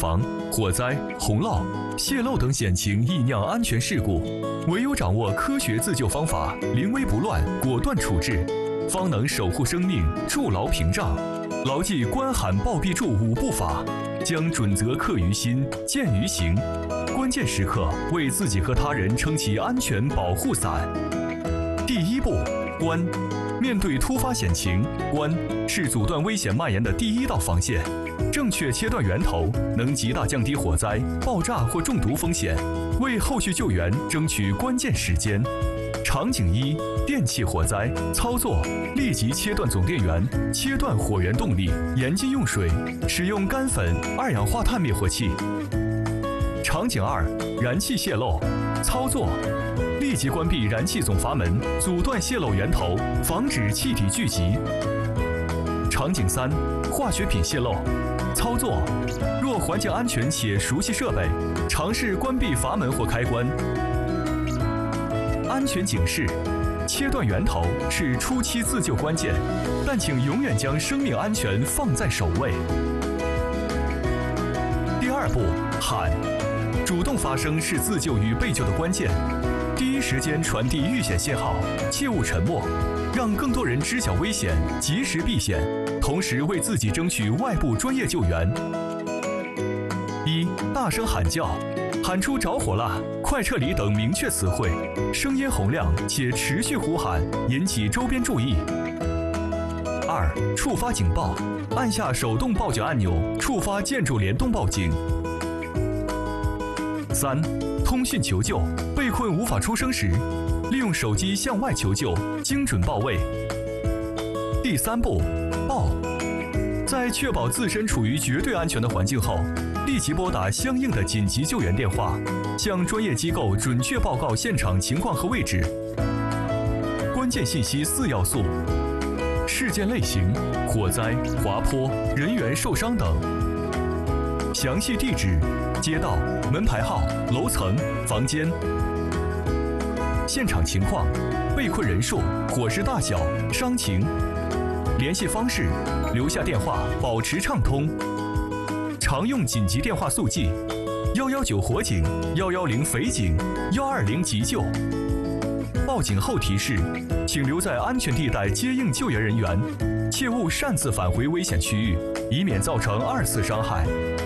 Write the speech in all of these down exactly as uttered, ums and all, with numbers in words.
防火灾、洪涝、泄漏等险情易酿安全事故。唯有掌握科学自救方法，临危不乱，果断处置，方能守护生命，筑牢屏障。牢记关喊报必助五步法，将准则刻于心，见于行。关键时刻为自己和他人撑起安全保护伞。第一步，关。面对突发险情，关是阻断危险蔓延的第一道防线。正确切断源头，能极大降低火灾、爆炸或中毒风险，为后续救援争取关键时间。场景一：电器火灾。操作：立即切断总电源，切断火源动力，严禁用水，使用干粉、二氧化碳灭火器。场景二：燃气泄漏。操作：立即关闭燃气总阀门，阻断泄漏源头，防止气体聚集。场景三：化学品泄漏。操作：若环境安全且熟悉设备，尝试关闭阀门或开关。安全警示：切断源头是初期自救关键，但请永远将生命安全放在首位。第二步，喊。主动发声是自救与被救的关键，第一时间传递遇险信号，切勿沉默，让更多人知晓危险，及时避险，同时为自己争取外部专业救援。一、大声喊叫，喊出着火了、快撤离等明确词汇，声音洪亮且持续呼喊，引起周边注意。二、触发警报，按下手动报警按钮，触发建筑联动报警。三、通讯求救，被困无法出声时，利用手机向外求救，精准到位。第三步，报。在确保自身处于绝对安全的环境后，立即拨打相应的紧急救援电话，向专业机构准确报告现场情况和位置。关键信息四要素：事件类型、火灾、滑坡、人员受伤等；详细地址、街道、门牌号、楼层、房间；现场情况、被困人数、火势大小、伤情；联系方式，留下电话，保持畅通。常用紧急电话速记：一一九火警、一一零匪警、一二零急救。报警后提示：请留在安全地带接应救援人员，切勿擅自返回危险区域，以免造成二次伤害。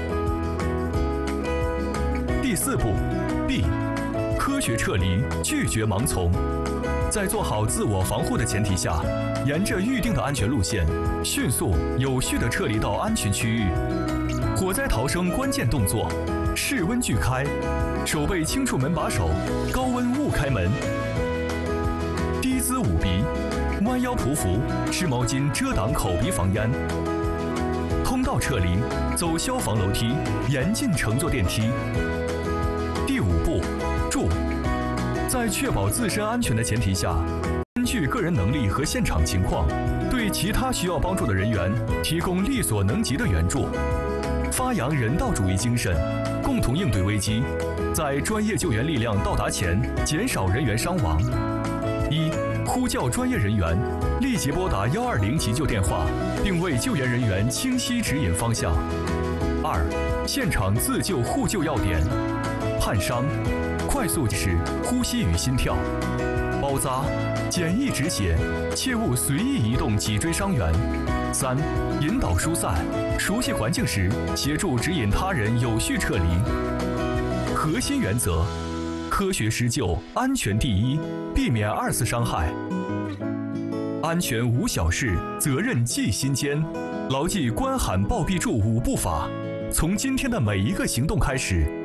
第四步 ，B， 科学撤离，拒绝盲从。在做好自我防护的前提下，沿着预定的安全路线，迅速有序地撤离到安全区域。火灾逃生关键动作：室温拒开，手背轻触门把手，高温勿开门。低姿捂鼻，弯腰匍匐，湿毛巾遮挡口鼻防烟。通道撤离，走消防楼梯，严禁乘坐电梯。第五步，助。在确保自身安全的前提下，根据个人能力和现场情况，对其他需要帮助的人员提供力所能及的援助，发扬人道主义精神，共同应对危机，在专业救援力量到达前减少人员伤亡。一、呼叫专业人员，立即拨打一二零急救电话，并为救援人员清晰指引方向。二、现场自救互救要点：判伤，快速时呼吸与心跳；包扎，简易止血，切勿随意移动脊椎伤员。三、引导疏散，熟悉环境时，协助指引他人有序撤离。核心原则：科学施救，安全第一，避免二次伤害。安全无小事，责任记心间。牢记关喊报必助五步法，从今天的每一个行动开始，